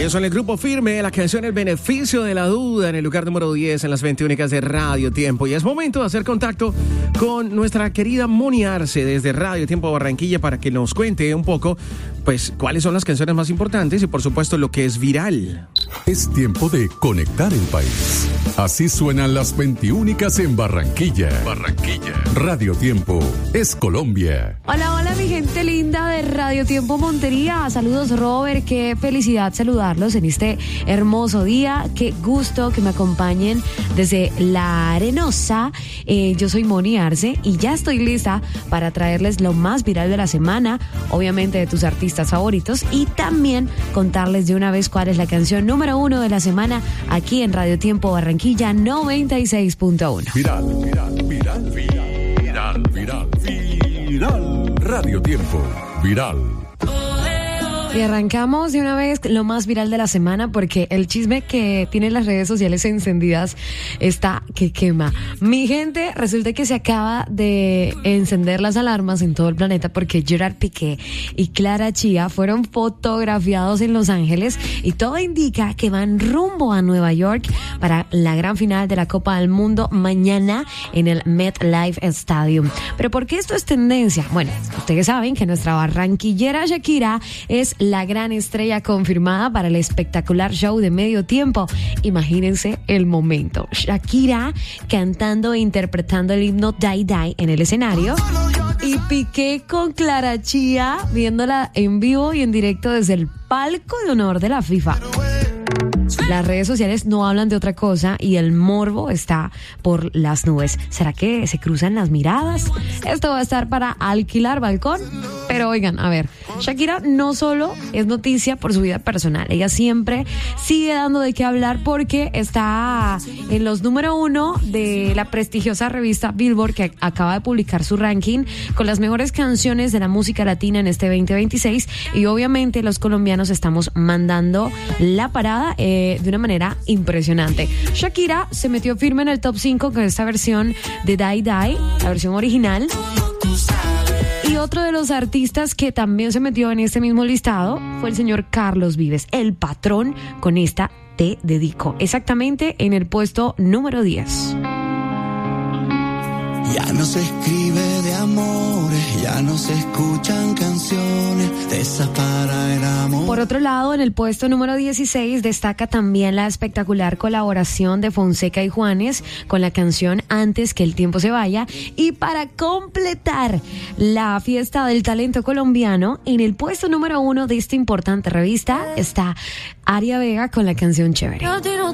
Ellos son el Grupo Firme, la canción El Beneficio de la Duda, en el lugar número 10 en las 20 únicas de Radio Tiempo. Y es momento de hacer contacto con nuestra querida Moni Arce desde Radio Tiempo Barranquilla para que nos cuente un poco, pues, cuáles son las canciones más importantes y, por supuesto, lo que es viral. Es tiempo de conectar el país. Así suenan las 20 únicas en Barranquilla. Radio Tiempo es Colombia. Hola, hola, mi gente linda de Radio Tiempo Montería. Saludos, Robert. Qué felicidad saludarlos en este hermoso día. Qué gusto que me acompañen desde La Arenosa. Yo soy Moni Arce y ya estoy lista para traerles lo más viral de la semana, obviamente de tus artistas favoritos, y también contarles de una vez cuál es la canción número 1 de la semana aquí en Radio Tiempo Barranquilla 96.1. Viral. Radio Tiempo. Viral. Y arrancamos de una vez lo más viral de la semana, porque el chisme que tienen las redes sociales encendidas está que quema. Mi gente, resulta que se acaba de encender las alarmas en todo el planeta porque Gerard Piqué y Clara Chía fueron fotografiados en Los Ángeles y todo indica que van rumbo a Nueva York para la gran final de la Copa del Mundo mañana en el MetLife Stadium. ¿Pero por qué esto es tendencia? Bueno, ustedes saben que nuestra barranquillera Shakira es la gran estrella confirmada para el espectacular show de medio tiempo. Imagínense el momento. Shakira cantando e interpretando el himno Die Die en el escenario y Piqué con Clara Chía viéndola en vivo y en directo desde el palco de honor de la FIFA. Las redes sociales no hablan de otra cosa y el morbo está por las nubes. ¿Será que se cruzan las miradas? Esto va a estar para alquilar balcón. Pero oigan, a ver, Shakira no solo es noticia por su vida personal, ella siempre sigue dando de qué hablar porque está en los número 1 de la prestigiosa revista Billboard, que acaba de publicar su ranking con las mejores canciones de la música latina en este 2026, y obviamente los colombianos estamos mandando la parada de una manera impresionante. Shakira se metió firme en el top 5 con esta versión de Die Die, la versión original. Y otro de los artistas que también se metió en este mismo listado fue el señor Carlos Vives, el patrón, con esta Te Dedico, exactamente en el puesto número 10. Ya no se escribe de amores, ya no se escuchan canciones de esas para el amor. Por otro lado, en el puesto número 16 destaca también la espectacular colaboración de Fonseca y Juanes con la canción Antes que el tiempo se vaya. Y para completar la fiesta del talento colombiano, en el puesto número 1 de esta importante revista está Aria Vega con la canción Chévere. Yo a ti no